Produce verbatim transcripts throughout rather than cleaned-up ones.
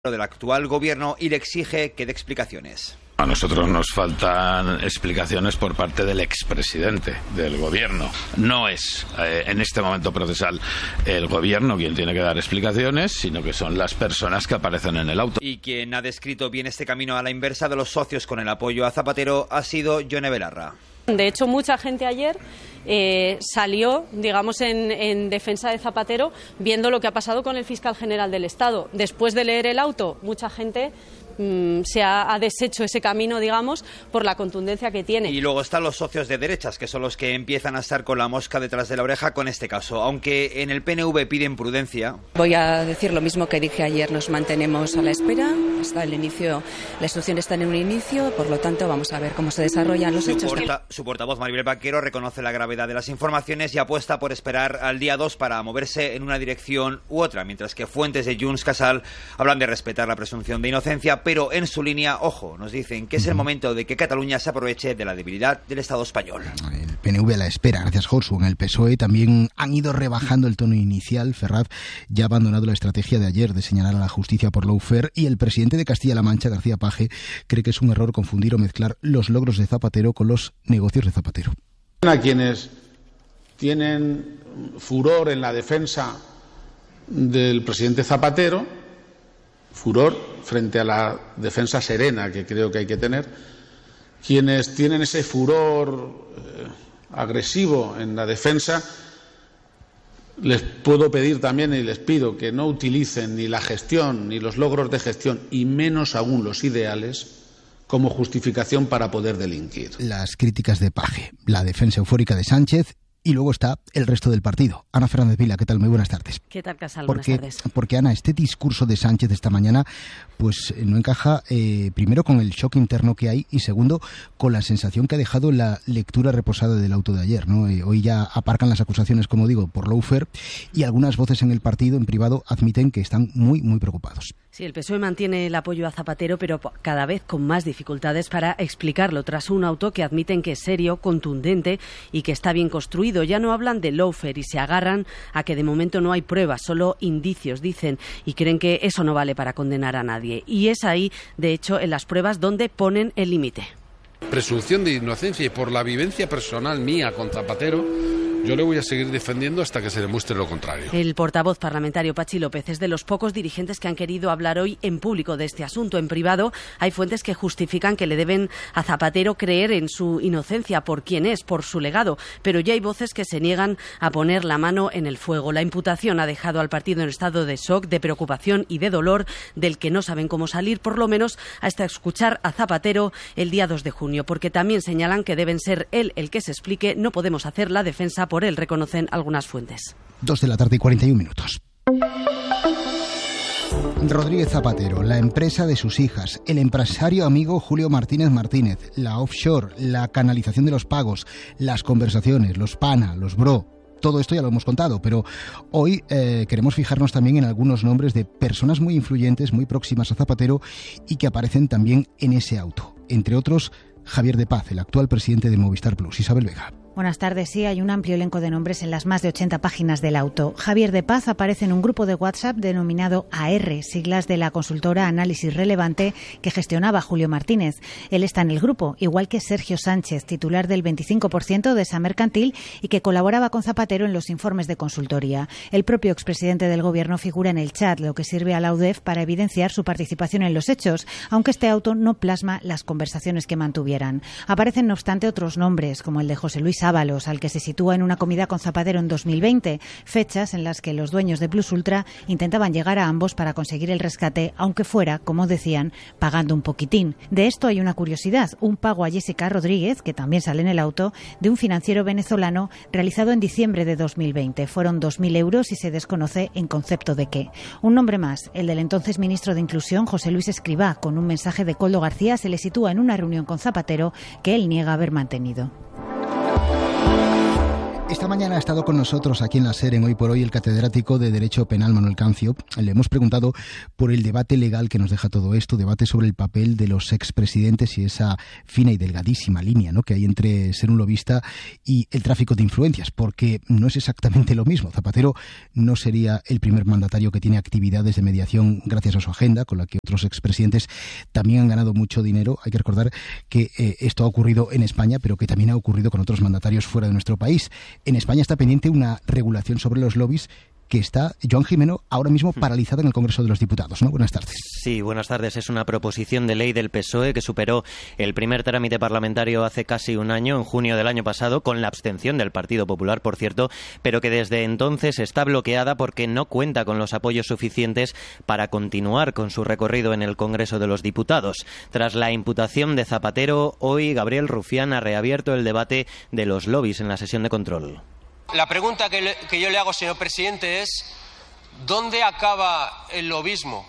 del actual gobierno y le exige que dé explicaciones. A nosotros nos faltan explicaciones por parte del expresidente del gobierno. No es eh, en este momento procesal el gobierno quien tiene que dar explicaciones, sino que son las personas que aparecen en el auto. Y quien ha descrito bien este camino a la inversa de los socios con el apoyo a Zapatero ha sido Yone Belarra. De hecho, mucha gente ayer eh, salió, digamos, en, en defensa de Zapatero, viendo lo que ha pasado con el fiscal general del Estado. Después de leer el auto, mucha gente mmm, se ha, ha deshecho ese camino, digamos, por la contundencia que tiene. Y luego están los socios de derechas, que son los que empiezan a estar con la mosca detrás de la oreja con este caso. Aunque en el P N V piden prudencia. Voy a decir lo mismo que dije ayer, nos mantenemos a la espera. Hasta el inicio, la instrucción está en un inicio, por lo tanto vamos a ver cómo se desarrollan los su hechos. Porta, su portavoz Maribel Vaquero reconoce la gravedad de las informaciones y apuesta por esperar al día dos para moverse en una dirección u otra, mientras que fuentes de Junts Casal hablan de respetar la presunción de inocencia, pero en su línea, ojo, nos dicen que es el momento de que Cataluña se aproveche de la debilidad del Estado español. El P N V a la espera, gracias Jorsu. En el P S O E también han ido rebajando el tono inicial. Ferraz ya ha abandonado la estrategia de ayer de señalar a la justicia por lawfare y el presidente de Castilla-La Mancha, García Paje, cree que es un error confundir o mezclar los logros de Zapatero con los negocios de Zapatero. A quienes tienen furor en la defensa del presidente Zapatero, furor frente a la defensa serena que creo que hay que tener, quienes tienen ese furor eh, agresivo en la defensa, les puedo pedir también y les pido que no utilicen ni la gestión ni los logros de gestión y menos aún los ideales como justificación para poder delinquir. Las críticas de Paje, la defensa eufórica de Sánchez y luego está el resto del partido. Ana Fernández Vila, ¿qué tal? Muy buenas tardes. ¿Qué tal, Casal? Porque, buenas tardes. Porque, Ana, este discurso de Sánchez esta mañana pues no encaja, eh, primero, con el shock interno que hay y, segundo, con la sensación que ha dejado la lectura reposada del auto de ayer, ¿no? Eh, hoy ya aparcan las acusaciones, como digo, por lawfare y algunas voces en el partido, en privado, admiten que están muy, muy preocupados. Sí, el P S O E mantiene el apoyo a Zapatero, pero cada vez con más dificultades para explicarlo, tras un auto que admiten que es serio, contundente y que está bien construido. Ya no hablan de lawfare y se agarran a que de momento no hay pruebas, solo indicios, dicen, y creen que eso no vale para condenar a nadie. Y es ahí, de hecho, en las pruebas donde ponen el límite. Presunción de inocencia y por la vivencia personal mía con Zapatero, yo le voy a seguir defendiendo hasta que se demuestre lo contrario. El portavoz parlamentario Pachi López es de los pocos dirigentes que han querido hablar hoy en público de este asunto. En privado hay fuentes que justifican que le deben a Zapatero creer en su inocencia por quién es, por su legado, pero ya hay voces que se niegan a poner la mano en el fuego. La imputación ha dejado al partido en estado de shock, de preocupación y de dolor, del que no saben cómo salir, por lo menos hasta escuchar a Zapatero el día dos de junio, porque también señalan que deben ser él el que se explique. No podemos hacer la defensa por él, reconocen algunas fuentes. Dos de la tarde y cuarenta y un minutos. Rodríguez Zapatero, la empresa de sus hijas, el empresario amigo Julio Martínez Martínez, la offshore, la canalización de los pagos, las conversaciones, los pana, los bro. Todo esto ya lo hemos contado, pero hoy eh, queremos fijarnos también en algunos nombres de personas muy influyentes, muy próximas a Zapatero y que aparecen también en ese auto. Entre otros, Javier de Paz, el actual presidente de Movistar Plus. Isabel Vega. Buenas tardes. Sí, hay un amplio elenco de nombres en las más de ochenta páginas del auto. Javier de Paz aparece en un grupo de WhatsApp denominado A R, siglas de la consultora Análisis Relevante que gestionaba Julio Martínez. Él está en el grupo, igual que Sergio Sánchez, titular del veinticinco por ciento de esa mercantil y que colaboraba con Zapatero en los informes de consultoría. El propio expresidente del gobierno figura en el chat, lo que sirve a la U D E F para evidenciar su participación en los hechos, aunque este auto no plasma las conversaciones que mantuvieran. Aparecen, no obstante, otros nombres, como el de José Luis Ábalos, al que se sitúa en una comida con Zapatero en dos mil veinte, fechas en las que los dueños de Plus Ultra intentaban llegar a ambos para conseguir el rescate, aunque fuera, como decían, pagando un poquitín. De esto hay una curiosidad, un pago a Jessica Rodríguez, que también sale en el auto, de un financiero venezolano realizado en diciembre de dos mil veinte. Fueron dos mil euros y se desconoce en concepto de qué. Un nombre más, el del entonces ministro de Inclusión, José Luis Escrivá, con un mensaje de Koldo García, se le sitúa en una reunión con Zapatero que él niega haber mantenido. Esta mañana ha estado con nosotros aquí en la SER, en Hoy por Hoy, el catedrático de Derecho Penal Manuel Cancio. Le hemos preguntado por el debate legal que nos deja todo esto, debate sobre el papel de los expresidentes y esa fina y delgadísima línea, ¿no?, que hay entre ser un lobista y el tráfico de influencias, porque no es exactamente lo mismo. Zapatero no sería el primer mandatario que tiene actividades de mediación gracias a su agenda, con la que otros expresidentes también han ganado mucho dinero. Hay que recordar que eh, esto ha ocurrido en España, pero que también ha ocurrido con otros mandatarios fuera de nuestro país. En España está pendiente una regulación sobre los lobbies que está, Joan Gimeno, ahora mismo paralizada en el Congreso de los Diputados, ¿no? Buenas tardes. Sí, buenas tardes. Es una proposición de ley del P S O E que superó el primer trámite parlamentario hace casi un año, en junio del año pasado, con la abstención del Partido Popular, por cierto, pero que desde entonces está bloqueada porque no cuenta con los apoyos suficientes para continuar con su recorrido en el Congreso de los Diputados. Tras la imputación de Zapatero, hoy Gabriel Rufián ha reabierto el debate de los lobbies en la sesión de control. La pregunta que, le, que yo le hago, señor presidente, es ¿dónde acaba el lobismo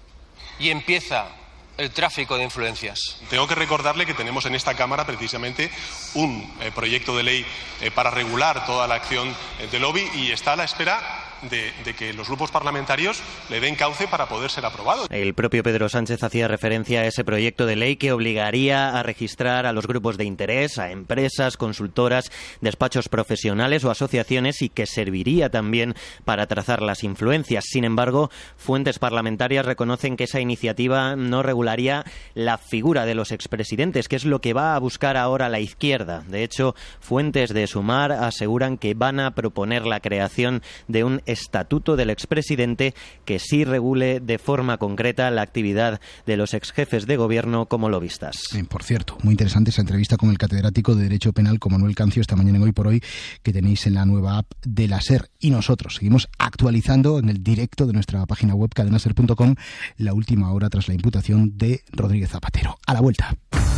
y empieza el tráfico de influencias? Tengo que recordarle que tenemos en esta Cámara precisamente un eh, proyecto de ley eh, para regular toda la acción eh, de lobby y está a la espera de, de que los grupos parlamentarios le den cauce para poder ser aprobado. El propio Pedro Sánchez hacía referencia a ese proyecto de ley que obligaría a registrar a los grupos de interés, a empresas, consultoras, despachos profesionales o asociaciones y que serviría también para trazar las influencias. Sin embargo, fuentes parlamentarias reconocen que esa iniciativa no regularía la figura de los expresidentes, que es lo que va a buscar ahora la izquierda. De hecho, fuentes de Sumar aseguran que van a proponer la creación de un estatuto del expresidente que sí regule de forma concreta la actividad de los exjefes de gobierno como lobistas. Eh, por cierto, muy interesante esa entrevista con el catedrático de Derecho Penal, con Manuel Cancio, esta mañana en Hoy por Hoy, que tenéis en la nueva app de la SER. Y nosotros seguimos actualizando en el directo de nuestra página web cadena ser punto com la última hora tras la imputación de Rodríguez Zapatero. A la vuelta.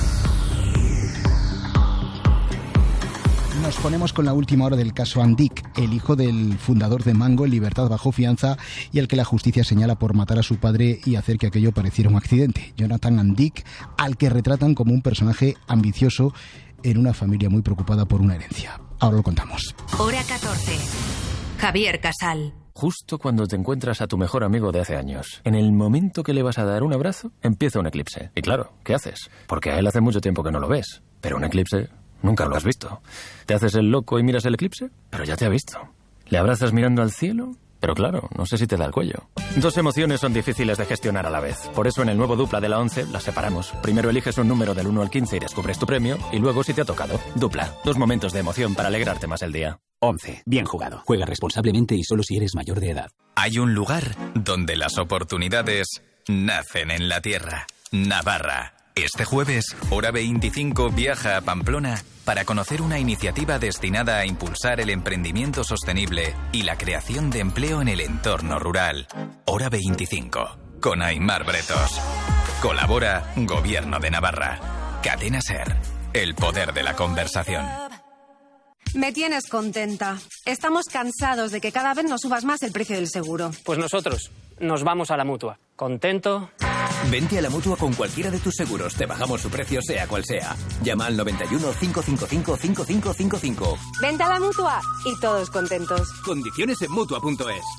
Nos ponemos con la última hora del caso Andic, el hijo del fundador de Mango, en libertad bajo fianza y al que la justicia señala por matar a su padre y hacer que aquello pareciera un accidente. Jonathan Andic, al que retratan como un personaje ambicioso en una familia muy preocupada por una herencia. Ahora lo contamos. Hora catorce. Javier Casal. Justo cuando te encuentras a tu mejor amigo de hace años, en el momento que le vas a dar un abrazo, empieza un eclipse. Y claro, ¿qué haces? Porque a él hace mucho tiempo que no lo ves. Pero un eclipse nunca lo has visto. ¿Te haces el loco y miras el eclipse? Pero ya te ha visto. ¿Le abrazas mirando al cielo? Pero claro, no sé si te da el cuello. Dos emociones son difíciles de gestionar a la vez. Por eso en el nuevo Dupla de la once las separamos. Primero eliges un número del uno al quince y descubres tu premio, y luego si te ha tocado. Dupla. Dos momentos de emoción para alegrarte más el día. once. Bien jugado. Juega responsablemente y solo si eres mayor de edad. Hay un lugar donde las oportunidades nacen en la tierra. Navarra. Este jueves, Hora veinticinco viaja a Pamplona para conocer una iniciativa destinada a impulsar el emprendimiento sostenible y la creación de empleo en el entorno rural. Hora veinticinco, con Aimar Bretos. Colabora Gobierno de Navarra. Cadena SER, el poder de la conversación. Me tienes contenta. Estamos cansados de que cada vez nos subas más el precio del seguro. Pues nosotros nos vamos a la Mutua. ¿Contento? Vente a la Mutua con cualquiera de tus seguros. Te bajamos su precio sea cual sea. Llama al noventa y uno, cinco cinco cinco, cinco cinco cinco cinco. Vente a la Mutua y todos contentos. Condiciones en Mutua punto es.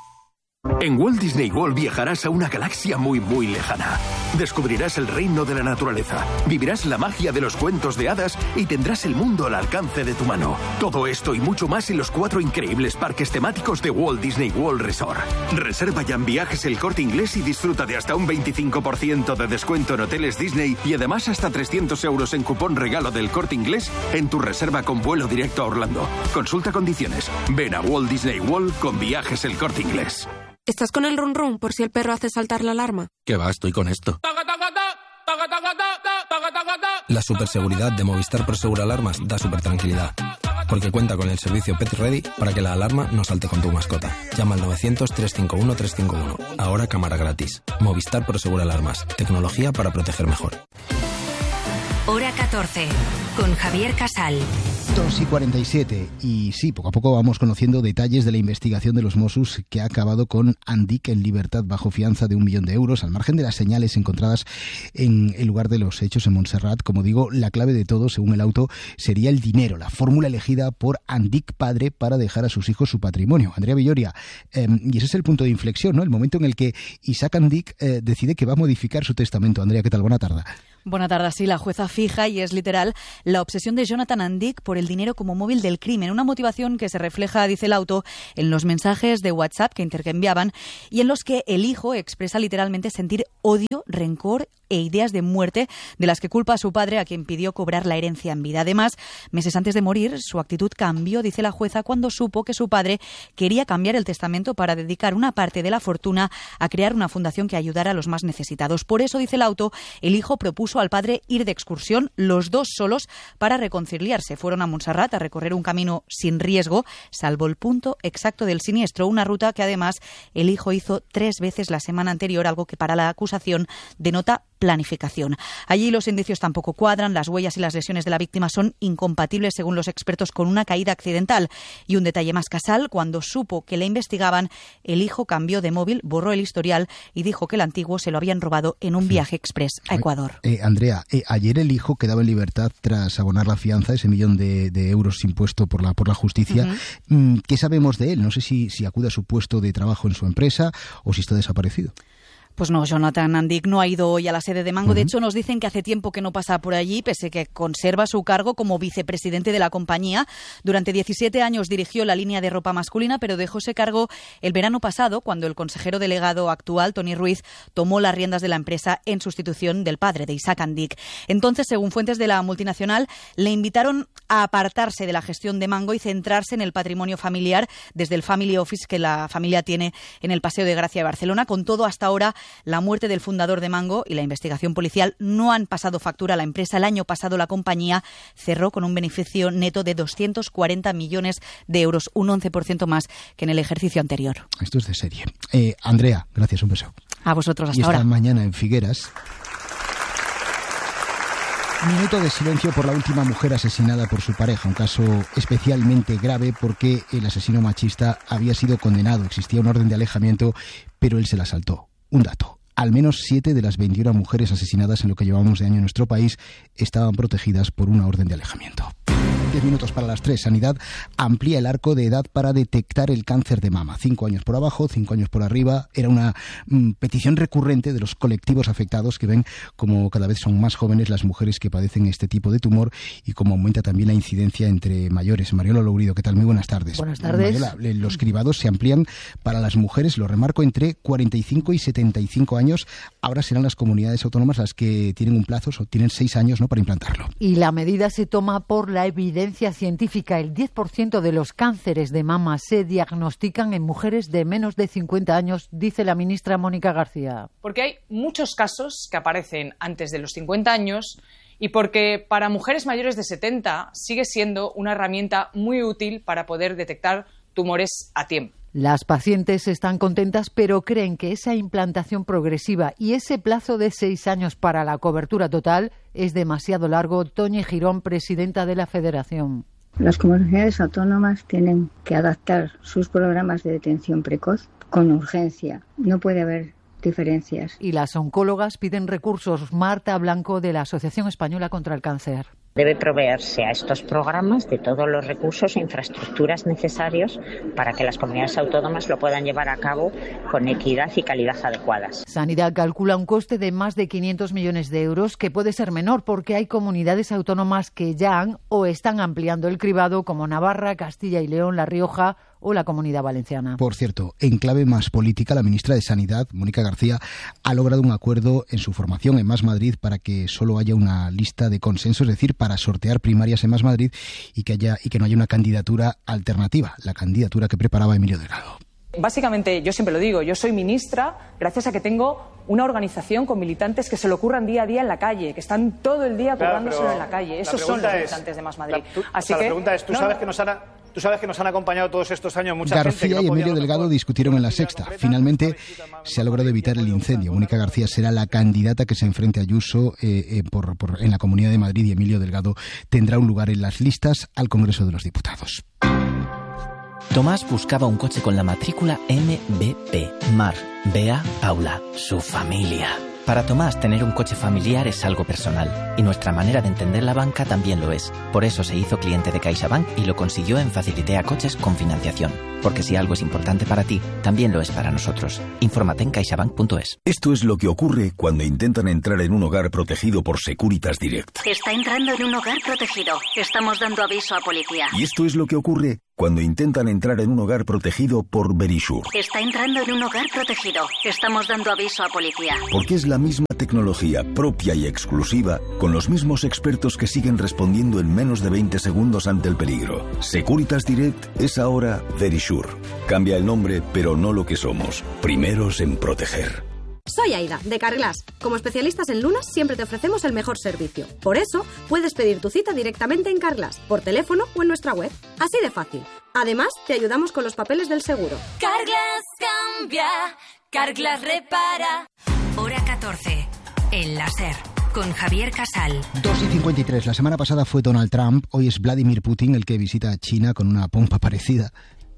En Walt Disney World viajarás a una galaxia muy muy lejana. Descubrirás el reino de la naturaleza, vivirás la magia de los cuentos de hadas y tendrás el mundo al alcance de tu mano. Todo esto y mucho más en los cuatro increíbles parques temáticos de Walt Disney World Resort. Reserva ya en Viajes El Corte Inglés y disfruta de hasta un veinticinco por ciento de descuento en hoteles Disney y además hasta trescientos euros en cupón regalo del Corte Inglés en tu reserva con vuelo directo a Orlando. Consulta condiciones. Ven a Walt Disney World con Viajes El Corte Inglés. ¿Estás con el run run por si el perro hace saltar la alarma? ¿Qué va? Estoy con esto. La superseguridad de Movistar Prosegur Alarmas da super tranquilidad, porque cuenta con el servicio Pet Ready para que la alarma no salte con tu mascota. Llama al novecientos, trescientos cincuenta y uno, trescientos cincuenta y uno. Ahora cámara gratis. Movistar Prosegur Alarmas. Tecnología para proteger mejor. Hora catorce, con Javier Casal. dos y cuarenta y siete. Y sí, poco a poco vamos conociendo detalles de la investigación de los Mossos que ha acabado con Andic en libertad bajo fianza de un millón de euros, al margen de las señales encontradas en el lugar de los hechos en Montserrat. Como digo, la clave de todo, según el auto, sería el dinero, la fórmula elegida por Andic padre para dejar a sus hijos su patrimonio. Andrea Villoria, eh, y ese es el punto de inflexión, ¿no? El momento en el que Isaac Andic eh, decide que va a modificar su testamento. Andrea, ¿qué tal? Buena tarde. Buena tarde, sí, la jueza fija, y es literal, la obsesión de Jonathan Andic por el dinero como móvil del crimen, una motivación que se refleja, dice el auto, en los mensajes de WhatsApp que intercambiaban y en los que el hijo expresa literalmente sentir odio, rencor e ideas de muerte de las que culpa a su padre, a quien pidió cobrar la herencia en vida. Además, meses antes de morir, su actitud cambió, dice la jueza, cuando supo que su padre quería cambiar el testamento para dedicar una parte de la fortuna a crear una fundación que ayudara a los más necesitados. Por eso, dice el auto, el hijo propuso al padre ir de excursión, los dos solos, para reconciliarse. Fueron a Montserrat a recorrer un camino sin riesgo, salvo el punto exacto del siniestro, una ruta que además el hijo hizo tres veces la semana anterior, algo que para la acusación denota planificación. Allí los indicios tampoco cuadran, las huellas y las lesiones de la víctima son incompatibles, según los expertos, con una caída accidental. Y un detalle más, Casal, cuando supo que le investigaban, el hijo cambió de móvil, borró el historial y dijo que el antiguo se lo habían robado en un viaje express a Ecuador. Eh, Andrea, eh, ayer el hijo quedaba en libertad tras abonar la fianza, ese millón de, de euros impuesto por la, por la justicia. Uh-huh. ¿Qué sabemos de él? No sé si, si acude a su puesto de trabajo en su empresa o si está desaparecido. Pues no, Jonathan Andic no ha ido hoy a la sede de Mango. De hecho, nos dicen que hace tiempo que no pasa por allí, pese que conserva su cargo como vicepresidente de la compañía. Durante diecisiete años dirigió la línea de ropa masculina, pero dejó ese cargo el verano pasado, cuando el consejero delegado actual, Tony Ruiz, tomó las riendas de la empresa en sustitución del padre de Isaac Andic. Entonces, según fuentes de la multinacional, le invitaron a apartarse de la gestión de Mango y centrarse en el patrimonio familiar desde el Family Office que la familia tiene en el Paseo de Gracia de Barcelona. Con todo, hasta ahora, la muerte del fundador de Mango y la investigación policial no han pasado factura a la empresa. El año pasado la compañía cerró con un beneficio neto de doscientos cuarenta millones de euros, un once por ciento más que en el ejercicio anterior. Esto es de serie. Eh, Andrea, gracias, un beso. A vosotros, hasta y esta ahora. Mañana en Figueras. Minuto de silencio por la última mujer asesinada por su pareja, un caso especialmente grave porque el asesino machista había sido condenado, existía un orden de alejamiento, pero él se la saltó. Un dato: al menos siete de las veintiuna mujeres asesinadas en lo que llevamos de año en nuestro país estaban protegidas por una orden de alejamiento. Diez minutos para las tres. Sanidad amplía el arco de edad para detectar el cáncer de mama. Cinco años por abajo, cinco años por arriba. Era una mm, petición recurrente de los colectivos afectados, que ven como cada vez son más jóvenes las mujeres que padecen este tipo de tumor y como aumenta también la incidencia entre mayores. Mariola Lourido, ¿qué tal? Muy buenas tardes. Buenas tardes. Mariola, los cribados se amplían para las mujeres, lo remarco, entre cuarenta y cinco y setenta y cinco años. Ahora serán las comunidades autónomas las que tienen un plazo, o tienen seis años, ¿no?, para implantarlo. Y la medida se toma por la evidencia científica. El diez por ciento de los cánceres de mama se diagnostican en mujeres de menos de cincuenta años, dice la ministra Mónica García. Porque hay muchos casos que aparecen antes de los cincuenta años y porque para mujeres mayores de setenta sigue siendo una herramienta muy útil para poder detectar tumores a tiempo. Las pacientes están contentas, pero creen que esa implantación progresiva y ese plazo de seis años para la cobertura total es demasiado largo. Toñi Girón, presidenta de la Federación. Las comunidades autónomas tienen que adaptar sus programas de detención precoz con urgencia. No puede haber diferencias. Y las oncólogas piden recursos. Marta Blanco, de la Asociación Española contra el Cáncer. Debe proveerse a estos programas de todos los recursos e infraestructuras necesarios para que las comunidades autónomas lo puedan llevar a cabo con equidad y calidad adecuadas. Sanidad calcula un coste de más de quinientos millones de euros, que puede ser menor porque hay comunidades autónomas que ya han o están ampliando el cribado, como Navarra, Castilla y León, La Rioja o la Comunidad Valenciana. Por cierto, en clave más política, la ministra de Sanidad, Mónica García, ha logrado un acuerdo en su formación en Más Madrid para que solo haya una lista de consenso, es decir, para sortear primarias en Más Madrid y que haya y que no haya una candidatura alternativa, la candidatura que preparaba Emilio Delgado. Básicamente, yo siempre lo digo, yo soy ministra gracias a que tengo una organización con militantes que se lo ocurran día a día en la calle, que están todo el día currándoselo en la calle. Esos son los militantes es, de Más Madrid. La, tú, Así o sea, que, la pregunta es, ¿tú no, sabes no, que nos hará... Tú sabes que nos han acompañado todos estos años mucha García gente que no y Emilio podía, Delgado mejor, discutieron en la Sexta. Finalmente se ha logrado evitar el incendio. Mónica García será la candidata que se enfrente a Ayuso eh, eh, por, por, en la Comunidad de Madrid, y Emilio Delgado tendrá un lugar en las listas al Congreso de los Diputados. Tomás buscaba un coche con la matrícula M B P, Mar, Bea, Paula, su familia. Para Tomás, tener un coche familiar es algo personal, y nuestra manera de entender la banca también lo es. Por eso se hizo cliente de CaixaBank y lo consiguió en Facilitea Coches con financiación. Porque si algo es importante para ti, también lo es para nosotros. Infórmate en caixabank punto es. Esto es lo que ocurre cuando intentan entrar en un hogar protegido por Securitas Direct. Está entrando en un hogar protegido. Estamos dando aviso a policía. Y esto es lo que ocurre cuando intentan entrar en un hogar protegido por Verisure. Está entrando en un hogar protegido. Estamos dando aviso a policía. Porque es la misma tecnología propia y exclusiva, con los mismos expertos que siguen respondiendo en menos de veinte segundos ante el peligro. Securitas Direct es ahora Verisure. Cambia el nombre, pero no lo que somos. Primeros en proteger. Soy Aida, de Carglass. Como especialistas en lunas, siempre te ofrecemos el mejor servicio. Por eso, puedes pedir tu cita directamente en Carglass, por teléfono o en nuestra web. Así de fácil. Además, te ayudamos con los papeles del seguro. Carglass cambia, Carglass repara. Hora catorce, El Láser, con Javier Casal. dos y cincuenta y tres. La semana pasada fue Donald Trump, hoy es Vladimir Putin el que visita a China con una pompa parecida.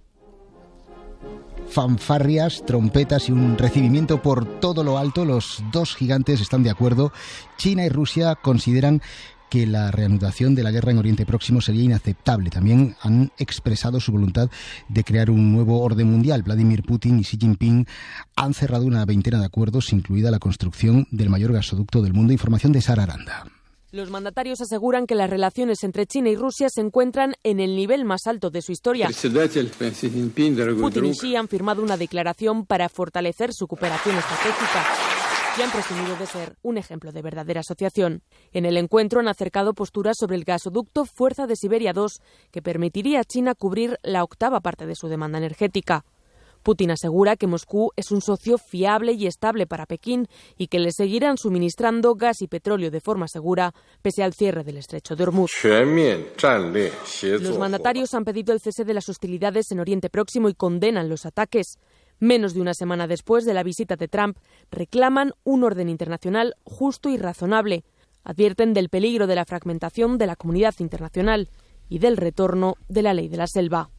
Fanfarrias, trompetas y un recibimiento por todo lo alto. Los dos gigantes están de acuerdo. China y Rusia consideran que la reanudación de la guerra en Oriente Próximo sería inaceptable. También han expresado su voluntad de crear un nuevo orden mundial. Vladimir Putin y Xi Jinping han cerrado una veintena de acuerdos, incluida la construcción del mayor gasoducto del mundo. Información de Sara Aranda. Los mandatarios aseguran que las relaciones entre China y Rusia se encuentran en el nivel más alto de su historia. Putin y Xi han firmado una declaración para fortalecer su cooperación estratégica y han presumido de ser un ejemplo de verdadera asociación. En el encuentro han acercado posturas sobre el gasoducto Fuerza de Siberia dos, que permitiría a China cubrir la octava parte de su demanda energética. Putin asegura que Moscú es un socio fiable y estable para Pekín y que le seguirán suministrando gas y petróleo de forma segura pese al cierre del estrecho de Hormuz. Los mandatarios han pedido el cese de las hostilidades en Oriente Próximo y condenan los ataques. Menos de una semana después de la visita de Trump, reclaman un orden internacional justo y razonable. Advierten del peligro de la fragmentación de la comunidad internacional y del retorno de la ley de la selva.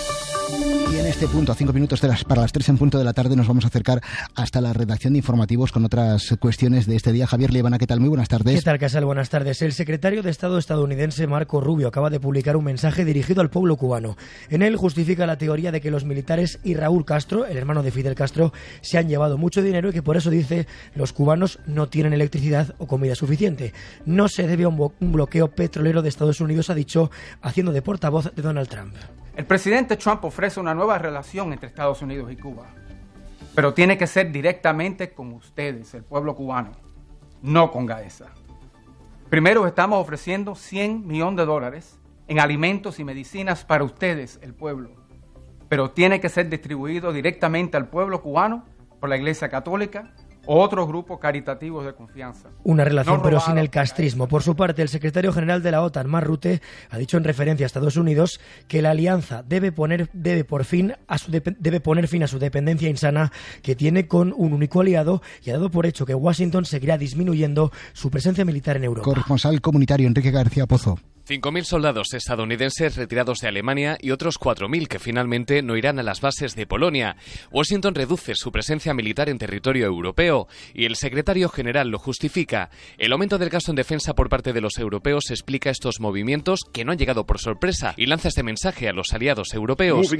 Y en este punto, a cinco minutos de las, para las tres en punto de la tarde, nos vamos a acercar hasta la redacción de informativos con otras cuestiones de este día. Javier Liebana, ¿qué tal? Muy buenas tardes. ¿Qué tal, Casal? Buenas tardes. El secretario de Estado estadounidense Marco Rubio acaba de publicar un mensaje dirigido al pueblo cubano. En él justifica la teoría de que los militares y Raúl Castro, el hermano de Fidel Castro, se han llevado mucho dinero y que por eso, dice, los cubanos no tienen electricidad o comida suficiente. No se debe a un, un bloqueo petrolero de Estados Unidos, ha dicho, haciendo de portavoz de Donald Trump. El presidente Trump ofrece una nueva relación entre Estados Unidos y Cuba, pero tiene que ser directamente con ustedes, el pueblo cubano, no con Gaesa. Primero, estamos ofreciendo cien millones de dólares en alimentos y medicinas para ustedes, el pueblo, pero tiene que ser distribuido directamente al pueblo cubano por la Iglesia Católica o otros grupos caritativos de confianza. Una relación no pero sin el castrismo. Por su parte, el secretario general de la OTAN, Mark Rutte, ha dicho en referencia a Estados Unidos que la alianza debe poner, debe por fin a su de, debe poner fin a su dependencia insana que tiene con un único aliado y ha dado por hecho que Washington seguirá disminuyendo su presencia militar en Europa. Corresponsal comunitario Enrique García Pozo. cinco mil soldados estadounidenses retirados de Alemania y otros cuatro mil que finalmente no irán a las bases de Polonia. Washington reduce su presencia militar en territorio europeo y el secretario general lo justifica. El aumento del gasto en defensa por parte de los europeos explica estos movimientos que no han llegado por sorpresa y lanza este mensaje a los aliados europeos.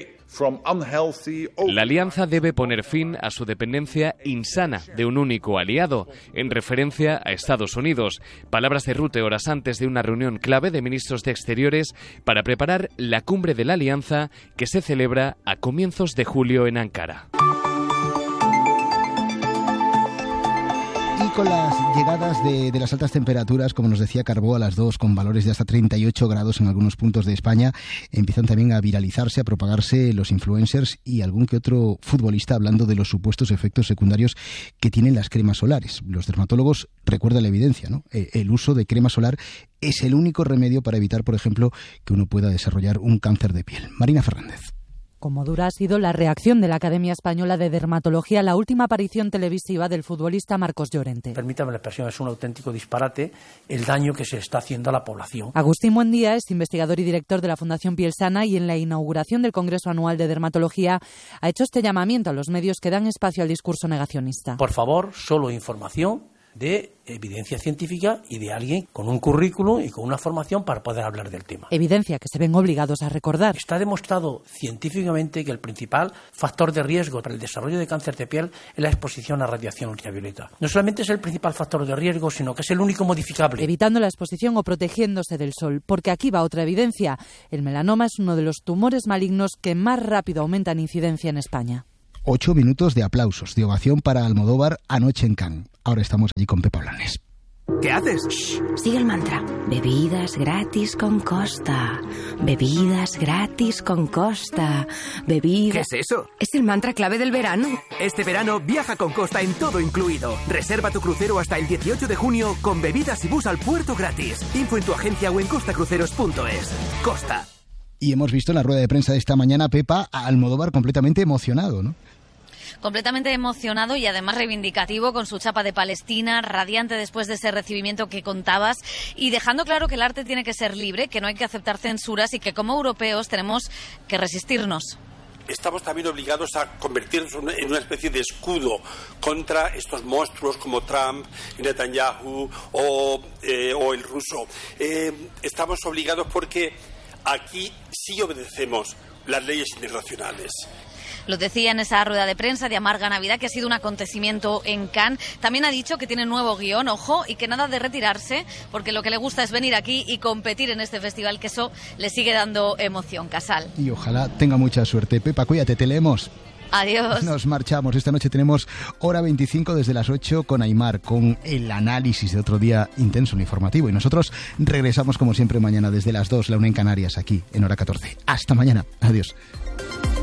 La alianza debe poner fin a su dependencia insana de un único aliado, en referencia a Estados Unidos. Palabras de Rutte horas antes de una reunión clave de ministros de Exteriores para preparar la cumbre de la alianza que se celebra a comienzos de julio en Ankara. Y con las llegadas de, de las altas temperaturas, como nos decía Carbó, a las dos, con valores de hasta treinta y ocho grados en algunos puntos de España, empiezan también a viralizarse, a propagarse los influencers y algún que otro futbolista hablando de los supuestos efectos secundarios que tienen las cremas solares. Los dermatólogos recuerdan la evidencia, ¿no? El uso de crema solar es el único remedio para evitar, por ejemplo, que uno pueda desarrollar un cáncer de piel. Marina Fernández. Como dura ha sido la reacción de la Academia Española de Dermatología a la última aparición televisiva del futbolista Marcos Llorente. Permítame la expresión, es un auténtico disparate el daño que se está haciendo a la población. Agustín Buendía es investigador y director de la Fundación Piel Sana y en la inauguración del Congreso Anual de Dermatología ha hecho este llamamiento a los medios que dan espacio al discurso negacionista. Por favor, solo información de evidencia científica y de alguien con un currículum y con una formación para poder hablar del tema. Evidencia que se ven obligados a recordar. Está demostrado científicamente que el principal factor de riesgo para el desarrollo de cáncer de piel es la exposición a radiación ultravioleta. No solamente es el principal factor de riesgo, sino que es el único modificable. Evitando la exposición o protegiéndose del sol, porque aquí va otra evidencia. El melanoma es uno de los tumores malignos que más rápido aumenta en incidencia en España. Ocho minutos de aplausos, de ovación para Almodóvar anoche en Cannes. Ahora estamos allí con Pepa Blanes. ¿Qué haces? Shh, sigue el mantra. Bebidas gratis con Costa. Bebidas gratis con Costa. Bebidas... ¿Qué es eso? Es el mantra clave del verano. Este verano viaja con Costa en todo incluido. Reserva tu crucero hasta el dieciocho de junio con bebidas y bus al puerto gratis. Info en tu agencia o en costacruceros punto es. Costa. Y hemos visto en la rueda de prensa de esta mañana, Pepa, a Almodóvar completamente emocionado, ¿no? Completamente emocionado y además reivindicativo con su chapa de Palestina, radiante después de ese recibimiento que contabas y dejando claro que el arte tiene que ser libre, que no hay que aceptar censuras y que como europeos tenemos que resistirnos. Estamos también obligados a convertirnos en una especie de escudo contra estos monstruos como Trump, Netanyahu o, eh, o el ruso. Eh, estamos obligados porque aquí sí obedecemos las leyes internacionales. Lo decía en esa rueda de prensa de Amarga Navidad, que ha sido un acontecimiento en Cannes. También ha dicho que tiene nuevo guión, ojo, y que nada de retirarse, porque lo que le gusta es venir aquí y competir en este festival, que eso le sigue dando emoción. Casal. Y ojalá tenga mucha suerte. Pepa, cuídate, te leemos. Adiós. Nos marchamos. Esta noche tenemos Hora veinticinco desde las ocho con Aimar, con el análisis de otro día intenso, informativo. Y nosotros regresamos como siempre mañana desde las dos, la una en Canarias, aquí en Hora catorce. Hasta mañana. Adiós.